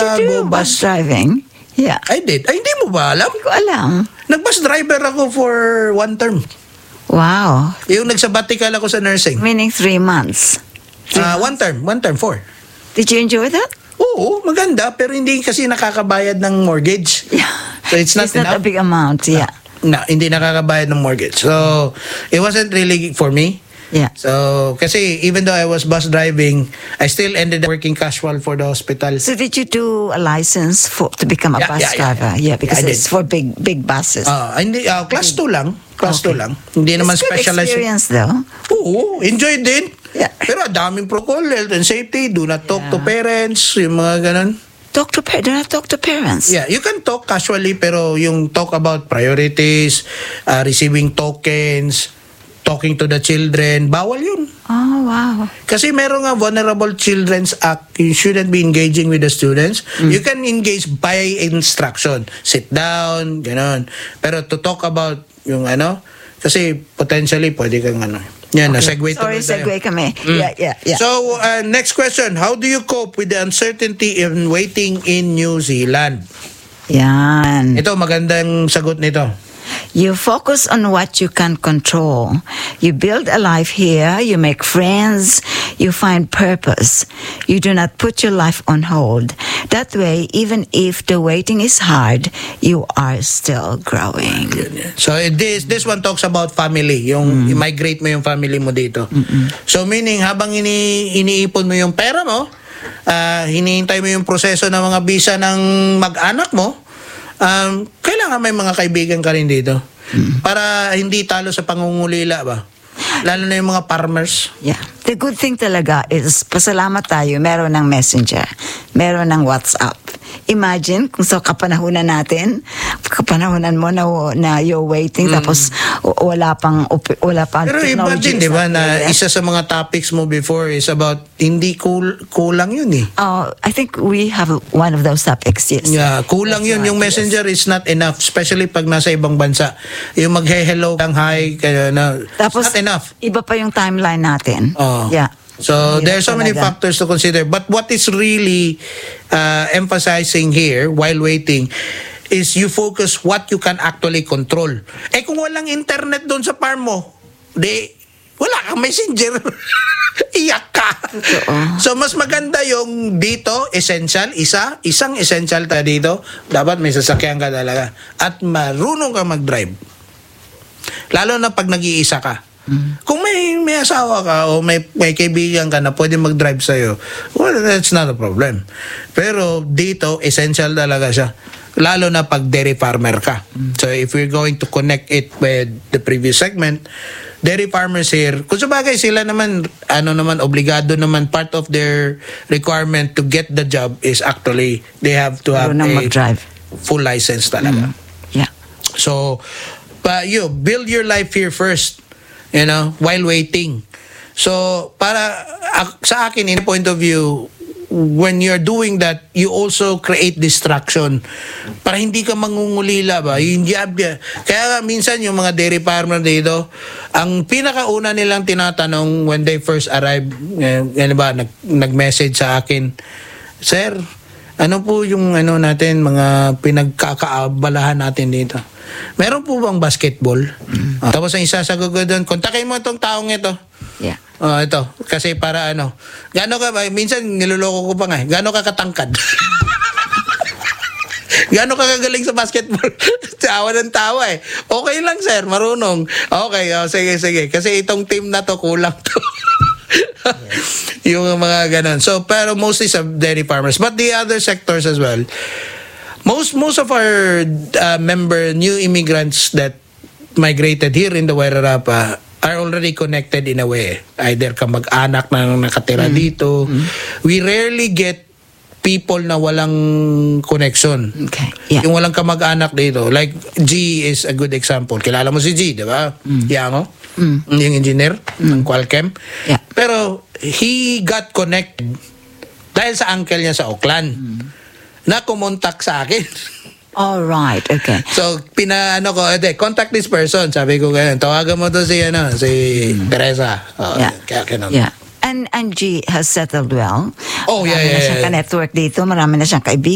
go bus driving? Yeah. I did. Ay, hindi mo ba alam? Hindi ko alam. Nag-bus driver ako for 1 term. Wow. Yung nag-sabbatical ako sa nursing. Meaning 3 months. 1 term, 4. Did you enjoy that? Oo, maganda. Pero hindi kasi nakakabayad ng mortgage. Yeah. So it's not enough. Not a big amount, yeah. No, hindi nakakabayad ng mortgage. So, it wasn't really for me. Yeah. So, kasi even though I was bus driving, I still ended up working casual for the hospital. So did you do a license to become a bus driver? Yeah, because it's for big buses. Hindi, class 2 lang. Class 2 lang. Hindi naman specialized. Good experience though. Oo, enjoy din. Yeah. Pero daming protocol, health and safety, do not talk to parents, yung mga ganun. Do not talk to parents. Yeah, you can talk casually, pero yung talk about priorities, receiving tokens, talking to the children, bawal yun. Oh, wow. Kasi meron nga Vulnerable Children's Act, you shouldn't be engaging with the students. You can engage by instruction. Sit down, gano'n. Pero to talk about yung kasi potentially pwede kang Yan, segue Sorry, segue kami. Yeah. So, next question. How do you cope with the uncertainty in waiting in New Zealand? Yan. Ito, magandang sagot nito. You focus on what you can control. You build a life here, you make friends, you find purpose. You do not put your life on hold. That way, even if the waiting is hard, you are still growing. So this one talks about family, yung i-migrate mo yung family mo dito. So meaning, habang iniipon mo yung pera mo, hinihintay mo yung proseso ng mga visa ng mag-anak mo, kailangan may mga kaibigan ka rin dito para hindi talo sa pangungulila ba, lalo na yung mga farmers. Yeah, the good thing talaga is pasalamat tayo, meron ng messenger, meron ng WhatsApp. Imagine kung sa kapanahunan mo na you're waiting tapos wala pang pero iba din, di ba, na isa sa mga topics mo before is about hindi kulang yun I think we have one of those topics, yes. Yeah, kulang yun. Yung messenger is not enough, especially pag nasa ibang bansa. Yung mag-hello lang, hi, tapos, not enough. Iba pa yung timeline natin. Yeah. So there are so many factors to consider, but what is really emphasizing here while waiting is you focus what you can actually control. Kung walang internet doon sa farm mo, wala kang messenger. Iyak ka. So mas maganda yung dito, essential, isang essential dito, dapat may sasakyan ka talaga at marunong ka mag-drive. Lalo na pag nag-iisa ka. Kung may asawa ka o may kaibigan ka na pwede mag-drive sa'yo, well, that's not a problem. Pero dito, essential talaga siya. Lalo na pag dairy farmer ka. So if we're going to connect it with the previous segment, dairy farmers here, kung sabagay sila naman, obligado naman, part of their requirement to get the job is actually they have to have a full license talaga. Yeah. So, you build your life here first, while waiting. So, para sa akin, in point of view, when you're doing that, you also create distraction para hindi ka mangungulila ba. Kaya minsan yung mga dairy farmer dito, ang pinakauna nilang tinatanong when they first arrive, nag-message sa akin, "Sir, ano po yung natin, mga pinagkakaabalahan natin dito? Meron po bang basketball?" Tapos ang isasagot ko doon, kontakin mo itong taong ito. Yeah. Ito. Kasi para gaano ka ba? Minsan niloloko ko pa nga. Gaano ka katangkad? Gaano ka kagaling sa basketball? Tawa ng tawa Okay lang, sir. Marunong. Okay. Sige. Kasi itong team na to, kulang to. Yung mga ganon. So, pero mostly sa dairy farmers. But the other sectors as well. Most of our new immigrants that migrated here in the Wairarapa are already connected in a way. Either kamag-anak na nakatira dito. We rarely get people na walang connection. Okay. Yeah. Yung walang kamag-anak dito. Like, G is a good example. Kilala mo si G, di ba? Yango? Yung engineer ng Qualchem. Yeah. Pero, he got connected dahil sa uncle niya sa Auckland na kumontak sa akin. All right, okay. So, contact this person. Sabi ko ganyan, tawagan mo to si Teresa. Yeah. And G has settled well. Oh, yeah. Marami na siyang ka-network dito. Marami na siyang kaibigan.